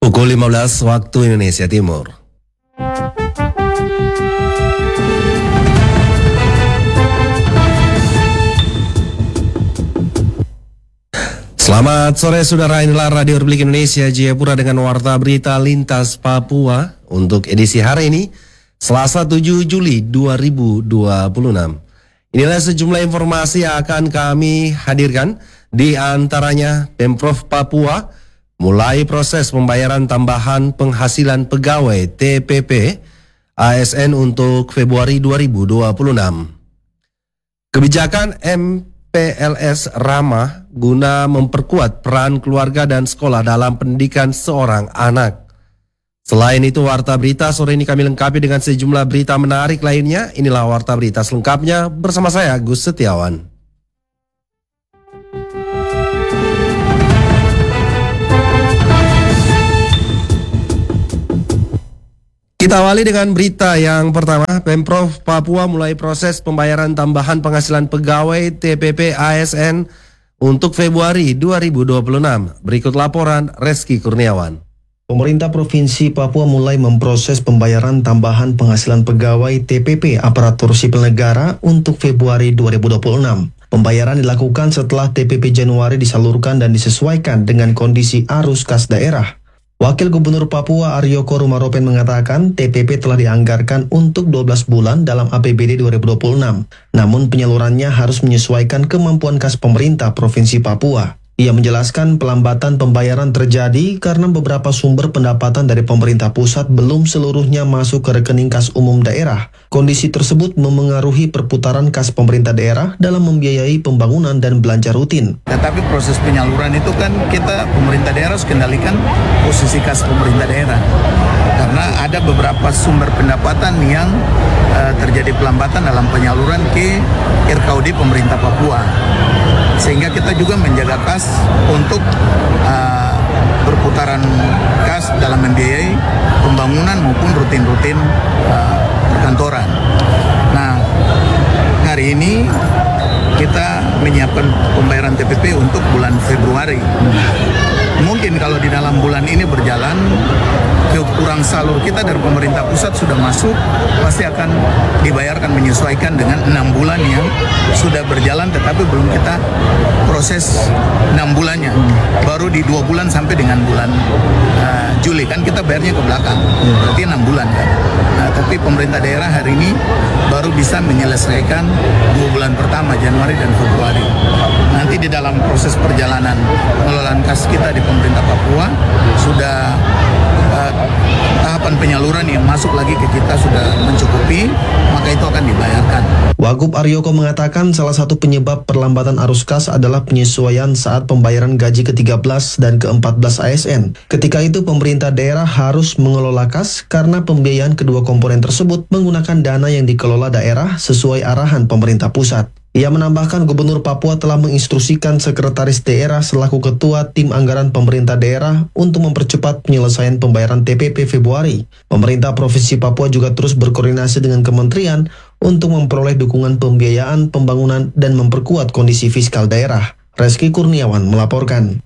Pukul 15 waktu Indonesia Timur. Selamat sore saudara, inilah Radio Republik Indonesia Jayapura dengan warta berita lintas Papua untuk edisi hari ini, Selasa 7 Juli 2026. Inilah sejumlah informasi yang akan kami hadirkan, di antaranya Pemprov Papua mulai proses pembayaran tambahan penghasilan pegawai TPP ASN untuk Februari 2026. Kebijakan MPLS ramah guna memperkuat peran keluarga dan sekolah dalam pendidikan seorang anak. Selain itu, warta berita sore ini kami lengkapi dengan sejumlah berita menarik lainnya. Inilah warta berita selengkapnya bersama saya, Gus Setiawan. Kita awali dengan berita yang pertama. Pemprov Papua mulai proses pembayaran tambahan penghasilan pegawai TPP ASN untuk Februari 2026. Berikut laporan Reski Kurniawan. Pemerintah Provinsi Papua mulai memproses pembayaran tambahan penghasilan pegawai TPP Aparatur Sipil Negara untuk Februari 2026. Pembayaran dilakukan setelah TPP Januari disalurkan dan disesuaikan dengan kondisi arus kas daerah. Wakil Gubernur Papua Aryoko Rumaropen mengatakan TPP telah dianggarkan untuk 12 bulan dalam APBD 2026. Namun penyalurannya harus menyesuaikan kemampuan kas pemerintah Provinsi Papua. Ia menjelaskan pelambatan pembayaran terjadi karena beberapa sumber pendapatan dari pemerintah pusat belum seluruhnya masuk ke rekening kas umum daerah. Kondisi tersebut memengaruhi perputaran kas pemerintah daerah dalam membiayai pembangunan dan belanja rutin. Tetapi proses penyaluran itu kan kita pemerintah daerah harus kendalikan posisi kas pemerintah daerah. Karena ada beberapa sumber pendapatan yang terjadi pelambatan dalam penyaluran ke RKUD pemerintah Papua. Sehingga kita juga menjaga kas untuk perputaran kas dalam membiayai pembangunan maupun rutin-rutin perkantoran. Nah, hari ini kita menyiapkan pembayaran TPP untuk bulan Februari. Mungkin kalau di dalam bulan ini berjalan, kurang salur kita dari pemerintah pusat sudah masuk, pasti akan dibayarkan menyesuaikan dengan 6 bulan yang sudah berjalan, tetapi belum kita proses 6 bulannya. Baru di 2 bulan sampai dengan bulan Juli, kan kita bayarnya ke belakang, berarti 6 bulan kan. Nah, tapi pemerintah daerah hari ini baru bisa menyelesaikan 2 bulan pertama, Januari dan Februari. Nanti di dalam proses perjalanan pengelolaan kas kita di pemerintah Papua sudah tahapan penyaluran yang masuk lagi ke kita sudah mencukupi, maka itu akan dibayarkan. Wagub Aryoko mengatakan salah satu penyebab perlambatan arus kas adalah penyesuaian saat pembayaran gaji ke-13 dan ke-14 ASN. Ketika itu pemerintah daerah harus mengelola kas karena pembiayaan kedua komponen tersebut menggunakan dana yang dikelola daerah sesuai arahan pemerintah pusat. Ia menambahkan Gubernur Papua telah menginstruksikan Sekretaris Daerah selaku Ketua Tim Anggaran Pemerintah Daerah untuk mempercepat penyelesaian pembayaran TPP Februari. Pemerintah Provinsi Papua juga terus berkoordinasi dengan kementerian untuk memperoleh dukungan pembiayaan, pembangunan, dan memperkuat kondisi fiskal daerah. Reski Kurniawan melaporkan.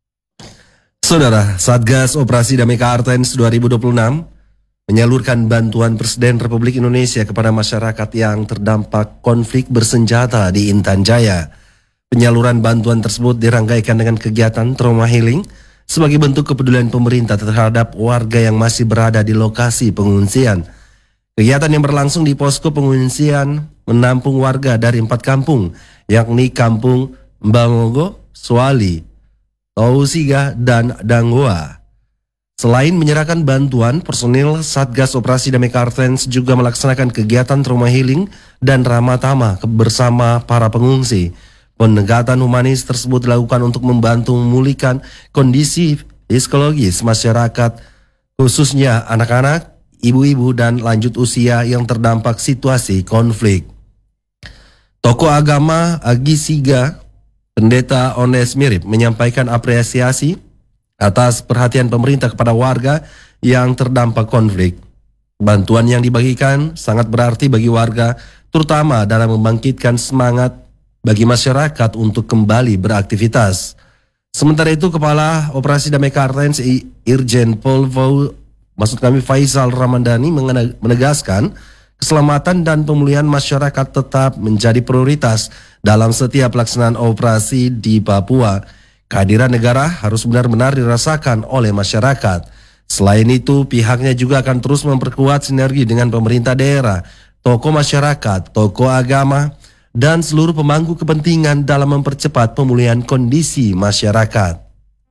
Saudara, Satgas Operasi Damai Kartens 2026 menyalurkan bantuan Presiden Republik Indonesia kepada masyarakat yang terdampak konflik bersenjata di Intan Jaya. Penyaluran bantuan tersebut dirangkaikan dengan kegiatan trauma healing sebagai bentuk kepedulian pemerintah terhadap warga yang masih berada di lokasi pengungsian. Kegiatan yang berlangsung di posko pengungsian menampung warga dari 4 kampung, yakni Kampung Mbangogo, Suali, Tausiga, dan Danggoa. Selain menyerahkan bantuan, personil Satgas Operasi Damai Kartens juga melaksanakan kegiatan trauma healing dan ramah tamah bersama para pengungsi. Pendekatan humanis tersebut dilakukan untuk membantu memulihkan kondisi psikologis masyarakat, khususnya anak-anak, ibu-ibu, dan lanjut usia yang terdampak situasi konflik. Tokoh agama Agi Siga, Pendeta Ones Mirip, menyampaikan apresiasi atas perhatian pemerintah kepada warga yang terdampak konflik. Bantuan yang dibagikan sangat berarti bagi warga, terutama dalam membangkitkan semangat bagi masyarakat untuk kembali beraktivitas. Sementara itu, Kepala Operasi Damai Kartens Irjen Pol Faisal Ramandani menegaskan keselamatan dan pemulihan masyarakat tetap menjadi prioritas dalam setiap pelaksanaan operasi di Papua. Kehadiran negara harus benar-benar dirasakan oleh masyarakat. Selain itu, pihaknya juga akan terus memperkuat sinergi dengan pemerintah daerah, tokoh masyarakat, tokoh agama, dan seluruh pemangku kepentingan dalam mempercepat pemulihan kondisi masyarakat.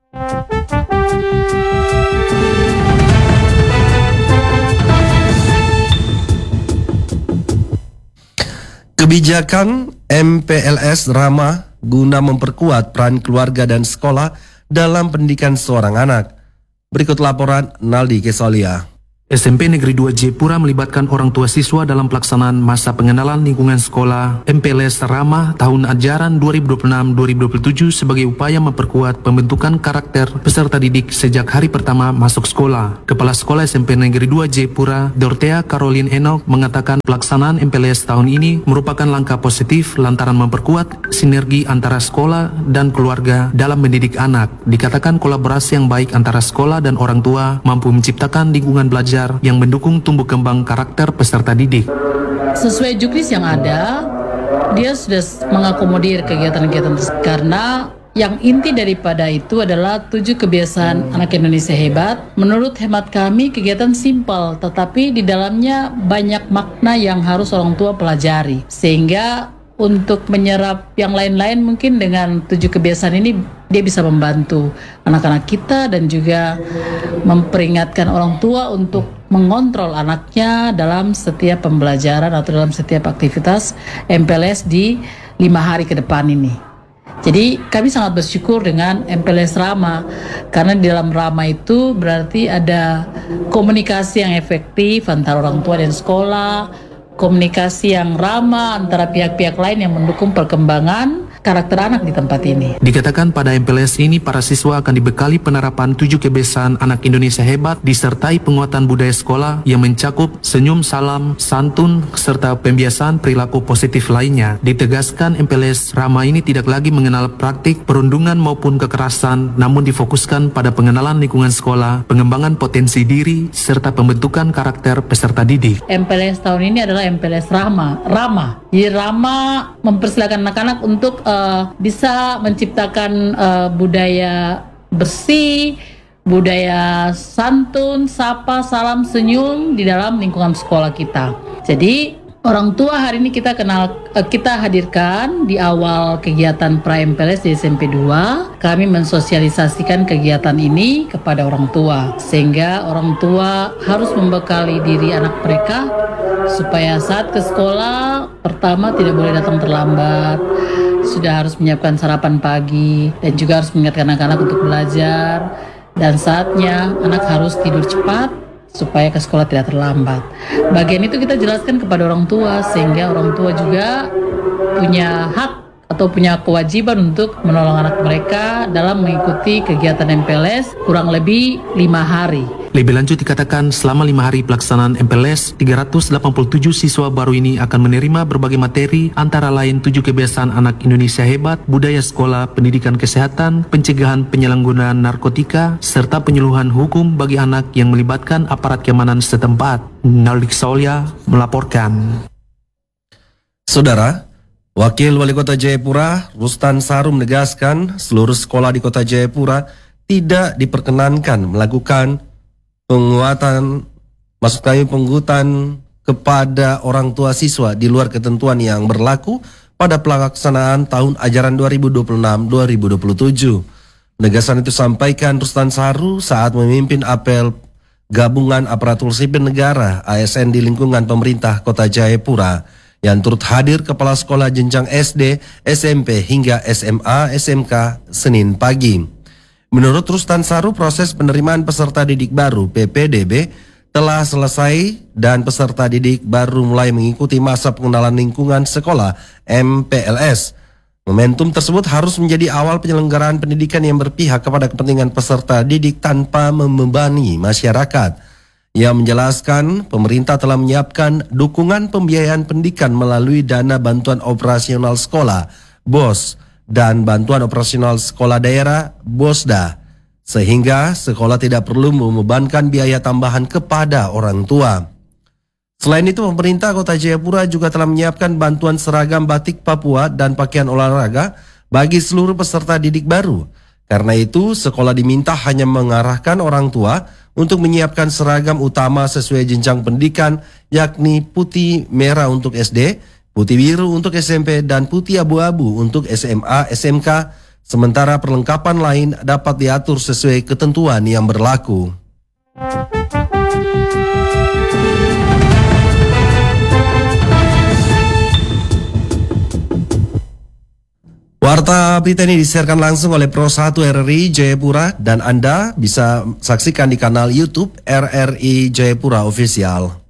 Kebijakan MPLS ramah guna memperkuat peran keluarga dan sekolah dalam pendidikan seorang anak. Berikut laporan Naldi Kesalia. SMP Negeri 2 Jayapura melibatkan orang tua siswa dalam pelaksanaan masa pengenalan lingkungan sekolah MPLS Ramah tahun ajaran 2026-2027 sebagai upaya memperkuat pembentukan karakter peserta didik sejak hari pertama masuk sekolah. Kepala Sekolah SMP Negeri 2 Jayapura, Dortea Caroline Enoch, mengatakan pelaksanaan MPLS tahun ini merupakan langkah positif lantaran memperkuat sinergi antara sekolah dan keluarga dalam mendidik anak. Dikatakan kolaborasi yang baik antara sekolah dan orang tua mampu menciptakan lingkungan belajar yang mendukung tumbuh kembang karakter peserta didik. Sesuai juknis yang ada, dia sudah mengakomodir kegiatan-kegiatan karena yang inti daripada itu adalah 7 kebiasaan anak Indonesia hebat. Menurut hemat kami, kegiatan simpel, tetapi di dalamnya banyak makna yang harus orang tua pelajari. Sehingga untuk menyerap yang lain-lain mungkin dengan 7 kebiasaan ini dia bisa membantu anak-anak kita dan juga memperingatkan orang tua untuk mengontrol anaknya dalam setiap pembelajaran atau dalam setiap aktivitas MPLS di 5 hari ke depan ini. Jadi kami sangat bersyukur dengan MPLS Rama karena di dalam Rama itu berarti ada komunikasi yang efektif antara orang tua dan sekolah, komunikasi yang ramah antara pihak-pihak lain yang mendukung perkembangan karakter anak di tempat ini. Dikatakan pada MPLS ini para siswa akan dibekali penerapan 7 kebiasaan anak Indonesia hebat disertai penguatan budaya sekolah yang mencakup senyum, salam, santun, serta pembiasaan perilaku positif lainnya. Ditegaskan MPLS Rama ini tidak lagi mengenal praktik perundungan maupun kekerasan, namun difokuskan pada pengenalan lingkungan sekolah, pengembangan potensi diri, serta pembentukan karakter peserta didik. MPLS tahun ini adalah MPLS Rama. Jadi Rama mempersilakan anak-anak untuk bisa menciptakan budaya bersih, budaya santun, sapa, salam, senyum di dalam lingkungan sekolah kita. Jadi orang tua hari ini kita hadirkan di awal kegiatan pra-MPLS di SMP 2. Kami mensosialisasikan kegiatan ini kepada orang tua sehingga orang tua harus membekali diri anak mereka supaya saat ke sekolah pertama tidak boleh datang terlambat, sudah harus menyiapkan sarapan pagi dan juga harus mengingatkan anak-anak untuk belajar, dan saatnya anak harus tidur cepat supaya ke sekolah tidak terlambat. Bagian itu kita jelaskan kepada orang tua sehingga orang tua juga punya hak atau punya kewajiban untuk menolong anak mereka dalam mengikuti kegiatan MPLS kurang lebih 5 hari. Lebih lanjut dikatakan selama 5 hari pelaksanaan MPLS, 387 siswa baru ini akan menerima berbagai materi antara lain 7 kebiasaan anak Indonesia hebat, budaya sekolah, pendidikan kesehatan, pencegahan penyalahgunaan narkotika, serta penyuluhan hukum bagi anak yang melibatkan aparat keamanan setempat. Naldi Kesalia melaporkan. Saudara, Wakil Wali Kota Jayapura, Rustan Saru menegaskan seluruh sekolah di Kota Jayapura tidak diperkenankan melakukan penguatan kepada orang tua siswa di luar ketentuan yang berlaku pada pelaksanaan tahun ajaran 2026-2027. Penegasan itu sampaikan Rustan Saru saat memimpin apel Gabungan Aparatur Sipil Negara ASN di lingkungan pemerintah Kota Jayapura yang turut hadir kepala sekolah jenjang SD, SMP hingga SMA, SMK Senin pagi. Menurut Rustan Saru, proses penerimaan peserta didik baru PPDB telah selesai dan peserta didik baru mulai mengikuti masa pengenalan lingkungan sekolah MPLS. Momentum tersebut harus menjadi awal penyelenggaraan pendidikan yang berpihak kepada kepentingan peserta didik tanpa membebani masyarakat. Ia menjelaskan pemerintah telah menyiapkan dukungan pembiayaan pendidikan melalui dana bantuan operasional sekolah, BOS, dan bantuan operasional sekolah daerah BOSDA, sehingga sekolah tidak perlu membebankan biaya tambahan kepada orang tua. Selain itu, pemerintah Kota Jayapura juga telah menyiapkan bantuan seragam batik Papua dan pakaian olahraga bagi seluruh peserta didik baru. Karena itu, sekolah diminta hanya mengarahkan orang tua untuk menyiapkan seragam utama sesuai jenjang pendidikan, yakni putih merah untuk SD, putih biru untuk SMP, dan putih abu-abu untuk SMA, SMK, sementara perlengkapan lain dapat diatur sesuai ketentuan yang berlaku. Warta berita ini disiarkan langsung oleh Pro 1 RRI Jayapura dan Anda bisa saksikan di kanal YouTube RRI Jayapura Official.